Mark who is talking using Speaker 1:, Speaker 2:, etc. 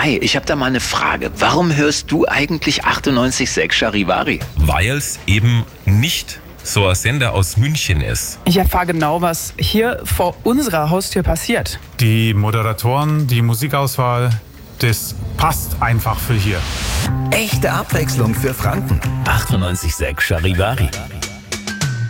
Speaker 1: Hi, ich habe da mal eine Frage. Warum hörst du eigentlich 98,6 Charivari?
Speaker 2: Weil es eben nicht so ein Sender aus München ist.
Speaker 3: Ich erfahre genau, was hier vor unserer Haustür passiert.
Speaker 4: Die Moderatoren, die Musikauswahl, das passt einfach für hier.
Speaker 5: Echte Abwechslung für Franken.
Speaker 6: 98,6 Charivari.